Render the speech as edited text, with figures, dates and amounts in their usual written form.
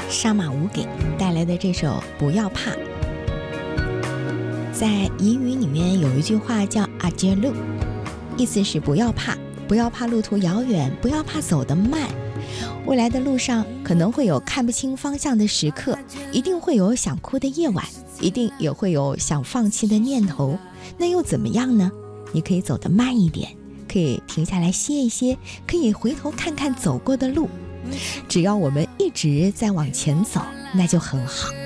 沙马武给带来的这首《不要怕》。在彝语里面有一句话叫阿杰路，意思是不要怕，不要怕路途遥远，不要怕走得慢。未来的路上可能会有看不清方向的时刻，一定会有想哭的夜晚，一定也会有想放弃的念头。那又怎么样呢？你可以走得慢一点，可以停下来歇一歇，可以回头看看走过的路。只要我们一直在往前走，那就很好。